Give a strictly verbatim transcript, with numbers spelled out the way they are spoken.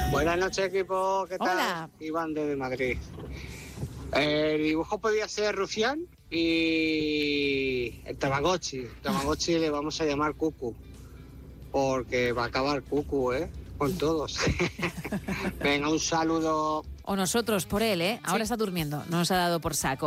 Buenas noches, equipo. ¿Qué tal? Hola. Iván desde Madrid. El dibujo podía ser Rufián y el Tamagotchi. El Tamagotchi le vamos a llamar Cucu, porque va a acabar Cucu, ¿eh? Con todos. Venga, un saludo. O nosotros por él, ¿eh? Ahora Sí. está durmiendo, no nos ha dado por saco.